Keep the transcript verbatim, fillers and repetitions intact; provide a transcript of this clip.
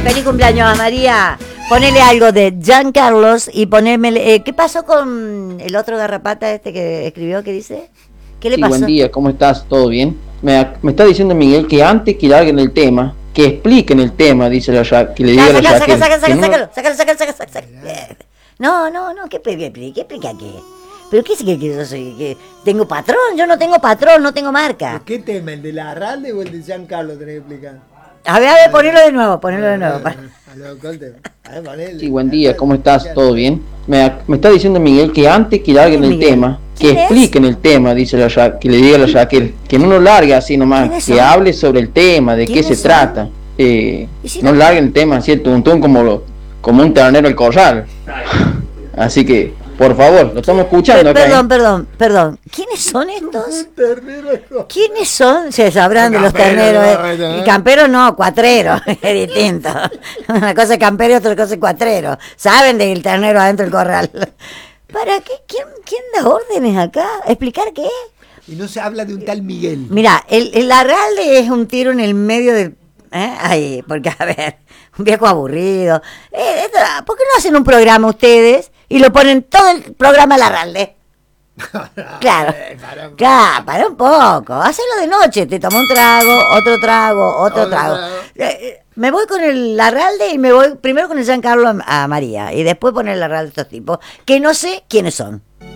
feliz cumpleaños a María. Ponele algo de Giancarlos y poneme... Eh, ¿Qué pasó con el otro garrapata este que escribió? ¿Qué dice? ¿Qué le Sí, pasó? buen día, ¿cómo estás? ¿Todo bien? Me, me está diciendo Miguel que antes que larguen el tema, que expliquen el tema, dice la ya, que le diga Saca, la saca, Jaquel. saca, saca, No... sácalo, sácalo, sácalo, sácalo, sácalo, sácalo. No, no, no, ¿qué explica? ¿Qué explica qué? ¿Pero qué es que yo soy? ¿Que tengo patrón? Yo no tengo patrón, no tengo marca. ¿Qué tema? ¿El de la Arralde o el de Giancarlo tenés que explicar? A ver, a ver, ponelo de nuevo, ponelo de nuevo. Sí, buen día, ¿cómo estás? ¿Todo bien? Me, me está diciendo Miguel que antes que larguen el tema, que expliquen el tema, dice la ya, que le diga la Jaquel, que no lo largue así nomás, que hable sobre el tema, de qué se son? trata. Eh, si no, no larguen el tema así el tuntún como, lo, como un ternero al corral. Así que, por favor, lo estamos escuchando acá. Perdón, ¿eh? perdón, perdón. ¿Quiénes son estos? ¿Quiénes son? Se sabrán de los terneros. Eh. Y campero no, cuatrero, es distinto. Una cosa es campero y otra cosa es cuatrero. Saben del ternero adentro del corral. ¿Para qué? ¿Quién, quién da órdenes acá? ¿Explicar qué? Y no se habla de un tal Miguel. Mira, el, el Arralde es un tiro en el medio del... ¿Eh? Ahí, porque a ver, un viejo aburrido. Eh, esto, ¿por qué no hacen un programa ustedes y lo ponen todo el programa al Arralde? Claro, claro, para un poco. Hacelo de noche, te tomo un trago, otro trago, otro trago. Eh, me voy con el Arralde y me voy primero con el Giancarlo a, a María y después poner el Arralde a estos tipos que no sé quiénes son.